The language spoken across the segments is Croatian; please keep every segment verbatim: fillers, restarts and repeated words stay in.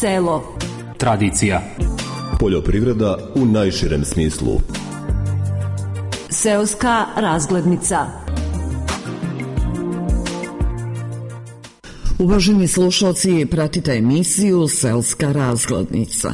Selo. Tradicija. Poljoprivreda u najširem smislu. Seoska razglednica. Uvaženi slušalci, pratite emisiju Seoska razglednica.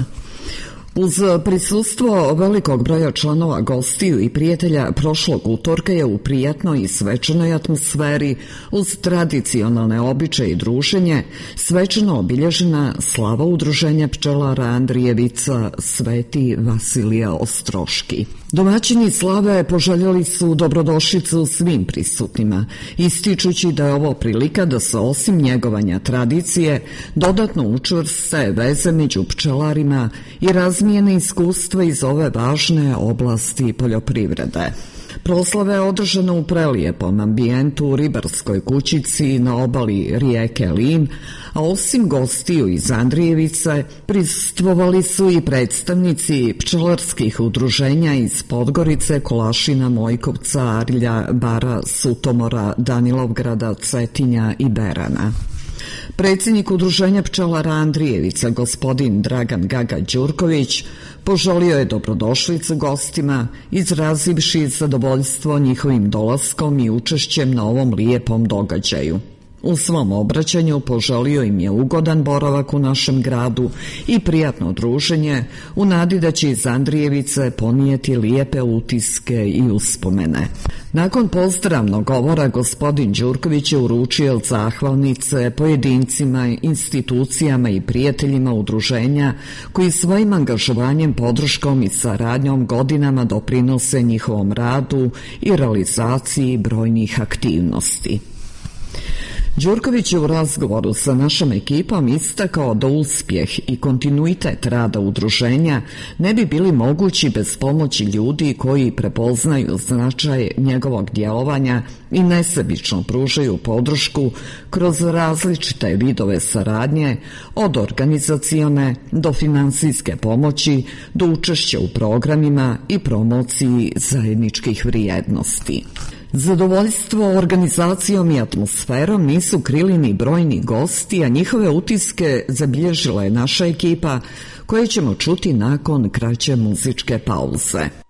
Uz prisustvo velikog broja članova gostiju i prijatelja, prošlog utorka je u prijatnoj i svečanoj atmosferi, uz tradicionalne običaje i druženje, svečano obilježena slava Udruženja pčelara Andrijevica Sveti Vasilija Ostroški. Domaćini slave poželjeli su dobrodošlicu svim prisutnima, ističući da je ovo prilika da se osim njegovanja tradicije dodatno učvrste veze među pčelarima i razmijene iskustva iz ove važne oblasti poljoprivrede. Proslava je održana u prelijepom ambijentu u ribarskoj kućici na obali rijeke Lim, a osim gostiju iz Andrijevice prisustvovali su i predstavnici pčelarskih udruženja iz Podgorice, Kolašina, Mojkovca, Arlja, Bara, Sutomora, Danilovgrada, Cetinja i Berana. Predsjednik Udruženja pčelara Andrijevica, gospodin Dragan Gaga Đurković, poželio je dobrodošlicu gostima, izrazivši zadovoljstvo njihovim dolaskom i učešćem na ovom lijepom događaju. U svom obraćanju poželio im je ugodan boravak u našem gradu i prijatno druženje, u nadi da će iz Andrijevice ponijeti lijepe utiske i uspomene. Nakon pozdravnog govora gospodin Đurković je uručio zahvalnice pojedincima, institucijama i prijateljima udruženja koji svojim angažovanjem, podrškom i saradnjom godinama doprinose njihovom radu i realizaciji brojnih aktivnosti. Đurković je u razgovoru sa našom ekipom istakao da uspjeh i kontinuitet rada udruženja ne bi bili mogući bez pomoći ljudi koji prepoznaju značaj njegovog djelovanja i nesebično pružaju podršku kroz različite vidove saradnje, od organizacione do finansijske pomoći, do učešća u programima i promociji zajedničkih vrijednosti. Zadovoljstvo organizacijom i atmosferom nisu krili ni brojni gosti, a njihove utiske zabilježila je naša ekipa, koje ćemo čuti nakon kraće muzičke pauze.